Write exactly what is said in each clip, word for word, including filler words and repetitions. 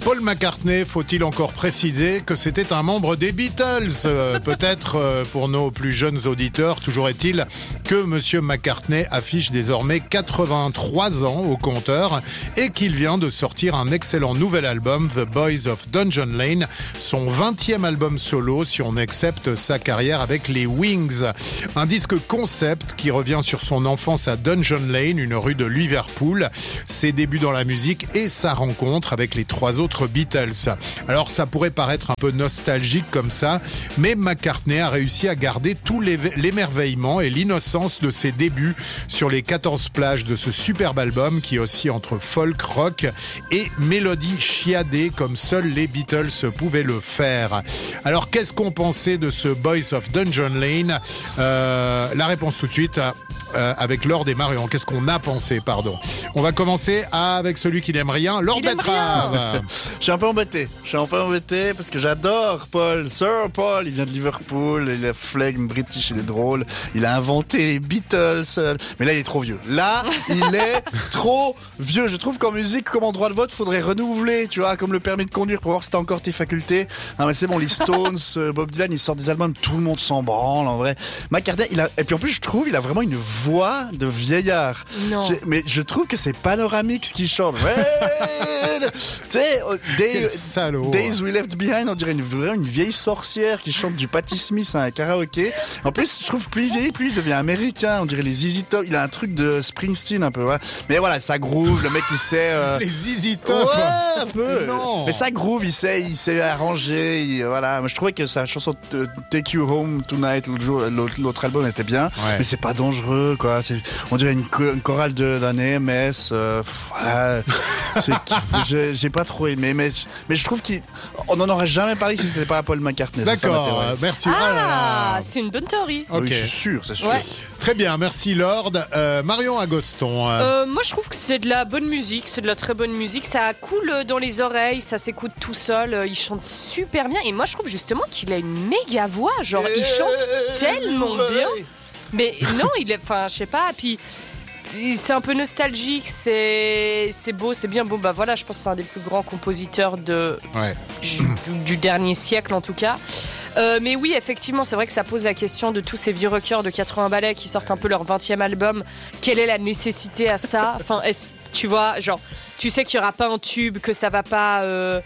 Paul McCartney, faut-il encore préciser que c'était un membre des Beatles? euh, Peut-être euh, pour nos plus jeunes auditeurs, toujours est-il que Monsieur McCartney affiche désormais quatre-vingt-trois ans au compteur et qu'il vient de sortir un excellent nouvel album, The Boys of Dungeon Lane, son vingtième album solo si on accepte sa carrière avec les Wings. Un disque concept qui revient sur son enfance à Dungeon Lane, une rue de Liverpool, ses débuts dans la musique et sa rencontre avec les trois autres Beatles. Alors ça pourrait paraître un peu nostalgique comme ça, mais McCartney a réussi à garder tout l'émerveillement et l'innocence de ses débuts sur les quatorze plages de ce superbe album qui oscille entre folk, rock et mélodie chiadée comme seuls les Beatles pouvaient le faire. Alors qu'est-ce qu'on pensait de ce Boys of Dungeon Lane? euh, La réponse tout de suite euh, avec Lord et Marion. Qu'est-ce qu'on a pensé, pardon. On va commencer avec celui qui n'aime rien, Lord Betrave. Je suis un peu embêté. Je suis un peu embêté parce que j'adore Paul. Sir Paul, il vient de Liverpool, il est flegme british, il est drôle. Il a inventé les Beatles. Mais là, il est trop vieux. Là, il est trop vieux. Je trouve qu'en musique, comme en droit de vote, faudrait renouveler, tu vois, comme le permis de conduire pour voir si t'as encore tes facultés. Non, mais c'est bon, les Stones, Bob Dylan, ils sortent des albums, tout le monde s'en branle, en vrai. McCartney, il a, et puis en plus, je trouve, il a vraiment une voix de vieillard. Non. Je, mais je trouve que c'est Panoramix qui chante. Ouais. Tu sais, Day, Days We Left Behind, on dirait une, vraiment une vieille sorcière qui chante du Patti Smith à un karaoké. En plus, je trouve plus il vieillit, plus il devient américain. On dirait les Z Z Top. Il a un truc de Springsteen un peu. Ouais. Mais voilà, ça groove. Le mec, il sait. Euh... Les Z Z Top. Ouais, un peu. Non. Mais ça groove. Il sait, il sait arranger. Il, voilà. Moi, je trouvais que sa chanson Take You Home Tonight, l'autre, jour, l'autre, l'autre album était bien. Ouais. Mais c'est pas dangereux, quoi. C'est, on dirait une, une chorale de, d'un A M S. Euh, voilà. C'est, j'ai, j'ai pas trop aimé, mais, mais je trouve qu'on n'en aurait jamais parlé si c'était pas Paul McCartney. D'accord, ça, merci. Ah, c'est une bonne théorie. Okay. Oui, je suis sûr, c'est sûr. Ouais. Très bien, merci Lord. Euh, Marion Agoston. Euh, moi, je trouve que c'est de la bonne musique, c'est de la très bonne musique. Ça coule dans les oreilles, ça s'écoute tout seul. Il chante super bien. Et moi, je trouve justement qu'il a une méga voix. Genre, il chante tellement bien. Mais non, il est, enfin, je sais pas. Puis. C'est un peu nostalgique, c'est, c'est beau, c'est bien. Bon, bah voilà, je pense que c'est un des plus grands compositeurs de, ouais. du, du dernier siècle, en tout cas. Euh, mais oui, effectivement, c'est vrai que ça pose la question de tous ces vieux rockers de quatre-vingts ballets qui sortent un peu leur vingtième album. Quelle est la nécessité à ça? Enfin, est-ce, tu vois, genre, tu sais qu'il n'y aura pas un tube, que ça va pas... Euh,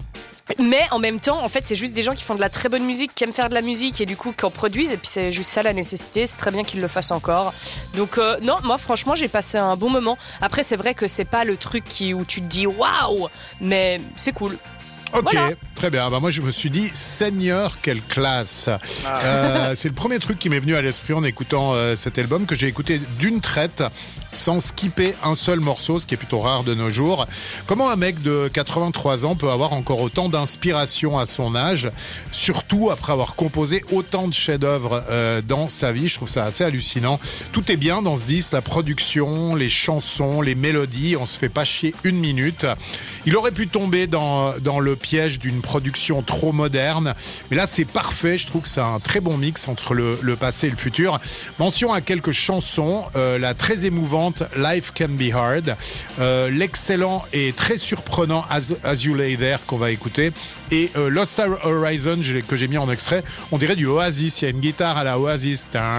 Mais en même temps, en fait, c'est juste des gens qui font de la très bonne musique, qui aiment faire de la musique et du coup qui en produisent. Et puis c'est juste ça la nécessité. C'est très bien qu'ils le fassent encore. Donc euh, non, moi franchement, j'ai passé un bon moment. Après, c'est vrai que c'est pas le truc qui, où tu te dis waouh, mais c'est cool. Ok, voilà. Très bien. Bah moi, je me suis dit, Seigneur, quelle classe. Ah. Euh, c'est le premier truc qui m'est venu à l'esprit en écoutant euh, cet album que j'ai écouté d'une traite, sans skipper un seul morceau, ce qui est plutôt rare de nos jours. Comment un mec de quatre-vingt-trois ans peut avoir encore autant d'inspiration à son âge, surtout après avoir composé autant de chefs-d'œuvre euh, dans sa vie? Je trouve ça assez hallucinant. Tout est bien dans ce disque, la production, les chansons, les mélodies. On se fait pas chier une minute. Il aurait pu tomber dans, dans le piège d'une production trop moderne, mais là c'est parfait. Je trouve que c'est un très bon mix entre le, le passé et le futur. Mention à quelques chansons, euh, la très émouvante Life Can Be Hard, euh, l'excellent et très surprenant As, As You Lay There qu'on va écouter, et euh, Lost Horizon que j'ai mis en extrait. On dirait du Oasis. Il y a une guitare à la Oasis, un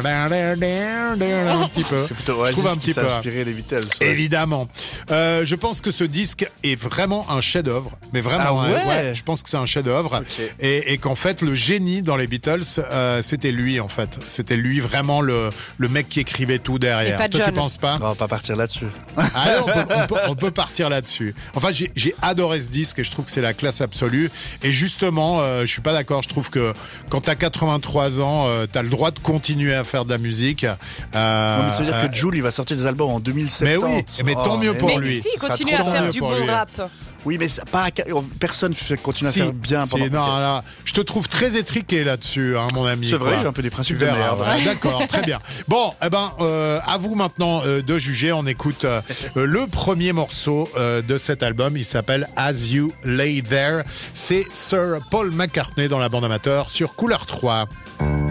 petit peu. C'est plutôt Oasis un qui petit s'est peu inspiré des Beatles. Ouais. Évidemment. Euh, je pense que ce disque est vraiment un chef-d'œuvre, mais vraiment. Ah ouais. hein, ouais, je pense que c'est un chef-d'œuvre, okay. et, et qu'en fait le génie dans les Beatles, euh, c'était lui en fait. C'était lui vraiment le le mec qui écrivait tout derrière. Toi, John. Tu penses pas? On va pas partir là-dessus. Allez, on, peut, on, peut, on peut partir là-dessus. Enfin, j'ai, j'ai adoré ce disque et je trouve que c'est la classe absolue. Et justement, euh, je suis pas d'accord. Je trouve que quand t'as quatre-vingt-trois ans, euh, t'as le droit de continuer à faire de la musique. Euh, non, mais ça veut dire euh, que Jul, il va sortir des albums en deux mille sept. Mais oui, mais tant oh, mieux mais pour mais lui. Mais si, il continue à faire du bon lui. rap. Oui, mais pas personne continue si, à faire bien. Si, non, là, je te trouve très étriqué là-dessus, hein, mon ami. C'est quoi. vrai, j'ai un peu des principes de merde. Ouais, d'accord, très bien. Bon, eh ben, euh, à vous maintenant euh, de juger. On écoute euh, le premier morceau euh, de cet album. Il s'appelle As You Lay There. C'est Sir Paul McCartney dans la bande amateur sur Couleur trois.